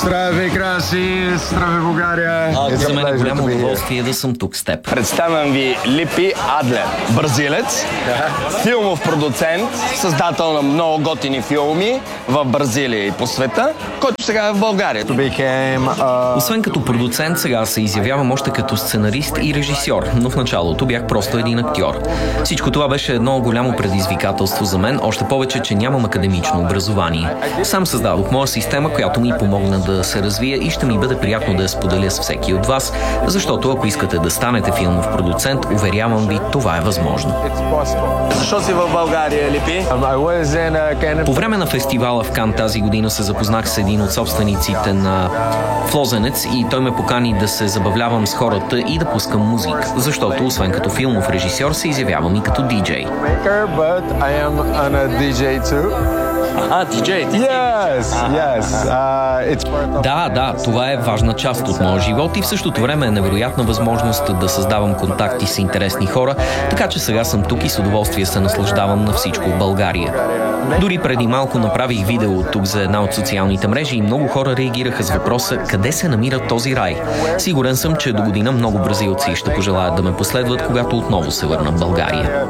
Здравей, Краси! Здравей, България! За мен е голямо удоволствие да съм тук с теб. Представям ви Липи Адлер, бразилец, филмов продуцент, създател на много готини филми в Бразилия и по света, който сега е в България. Освен като продуцент, сега се изявявам още като сценарист и режисьор, но в началото бях просто един актьор. Всичко това беше едно голямо предизвикателство за мен, още повече, че нямам академично образование. Сам създадох моя система, която ми помогна да се развия и ще ми бъде приятно да я споделя с всеки от вас, защото ако искате да станете филмов продуцент, уверявам ви, това е възможно. Защо си в България, Липи? По време на фестивала в Кан тази година се запознах с един от собствениците на Флозенец и той ме покани да се забавлявам с хората и да пускам музика, защото освен като филмов режисьор се изявявам и като диджей. Диджей. Да, това е важна част от моя живот и в същото време е невероятна възможност да създавам контакти с интересни хора, така че сега съм тук и с удоволствие се наслаждавам на всичко в България. Дори преди малко направих видео тук за една от социалните мрежи и много хора реагираха с въпроса къде се намира този рай. Сигурен съм, че до година много бразилци ще пожелаят да ме последват, когато отново се върна в България.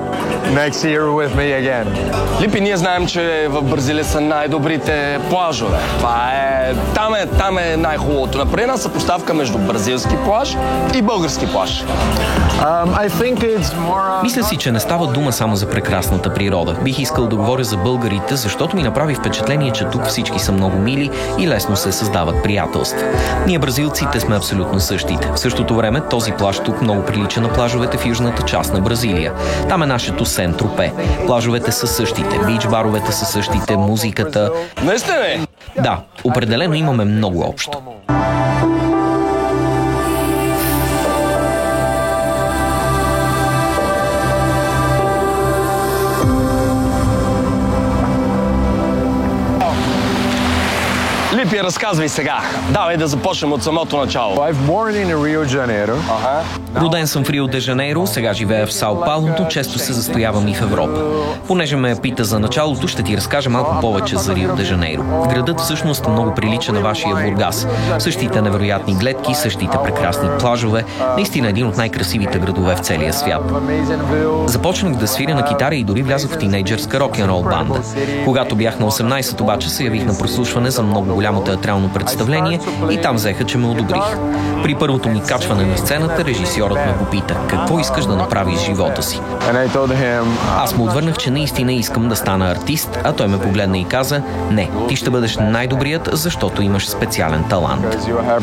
Липи, ние знаем, че в Бразилия са най-добрите плажове. Там е най-хубавото. Направи една съпоставка между бразилски плаж и български плаж. Мисля си, че не става дума само за прекрасната природа. Бих искал да говоря за българите, защото ми направи впечатление, че тук всички са много мили и лесно се създават приятелства. Ние бразилците сме абсолютно същите. В същото време този плаж тук много прилича на плажовете в южната част на Бразилия. Там е нашето Сен-Тропе. Плажовете са същите, бич-баровете са същите, музиката... Наистина ли? Да, определено имаме много общо. Липи, разказвай сега. Давай да започнем от самото начало. Роден съм в Рио де Жанейро, сега живея в Сао Пауло, но често се застоявам и в Европа. Понеже ме пита за началото, ще ти разкажа малко повече за Рио де Жанейро. Градът всъщност много прилича на вашия Бургас. Същите невероятни гледки, същите прекрасни плажове, наистина един от най-красивите градове в целия свят. Започнах да свиря на китара и дори влязох в тинейджърска рок-н-рол банда. Когато бях на 18 обаче се явих на прослушване за много голямо театрално представление и там взеха, че ме одобрих. При първото ми качване на сцената, режисьорът ме попита: какво искаш да направиш в живота си? Аз му отвърнах, че наистина искам да стана артист, а той ме погледна и каза: не, ти ще бъдеш най-добрият, защото имаш специален талант.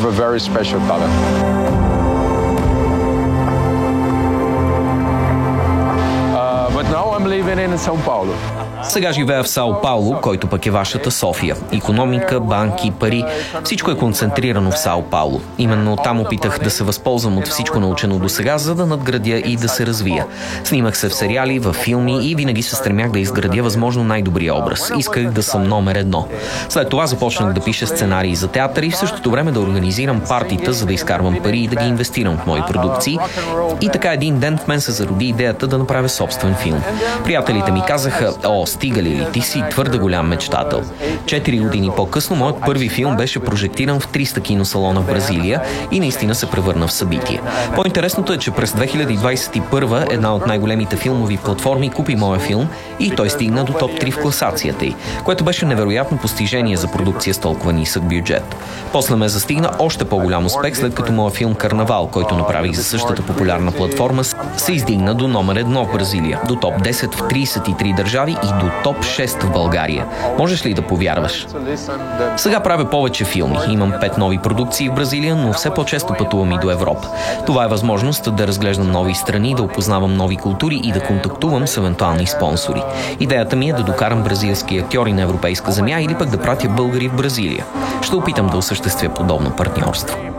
Сега живея в Сао Пауло, който пък е вашата София. Икономика, банки, пари, всичко е концентрирано в Сао Пауло. Именно там опитах да се възползвам от всичко научено до сега, за да надградя и да се развия. Снимах се в сериали, в филми и винаги се стремях да изградя възможно най-добрия образ. Исках да съм номер едно. След това започнах да пиша сценарии за театър и в същото време да организирам партита, за да изкарвам пари и да ги инвестирам в мои продукции. И така един ден в мен се зароди идеята да направя собствен филм. Приятелите ми казаха: стига ли, ти си твърде голям мечтател. 4 години по-късно моят първи филм беше прожектиран в 300 киносалона в Бразилия и наистина се превърна в събитие. По-интересното е, че през 2021 една от най-големите филмови платформи купи моя филм и той стигна до топ 3 в класацията й, което беше невероятно постижение за продукция с толкова нисък бюджет. После ме застигна още по-голям успех, след като моя филм Карнавал, който направих за същата популярна платформа, се издигна до номер 1 в Бразилия, до топ 10 в 33 държави и до топ 6 в България. Можеш ли да повярваш? Сега правя повече филми. Имам 5 нови продукции в Бразилия, но все по-често пътувам и до Европа. Това е възможност да разглеждам нови страни, да опознавам нови култури и да контактувам с евентуални спонсори. Идеята ми е да докарам бразилски актьори на европейска земя или пък да пратя българи в Бразилия. Ще опитам да осъществя подобно партньорство.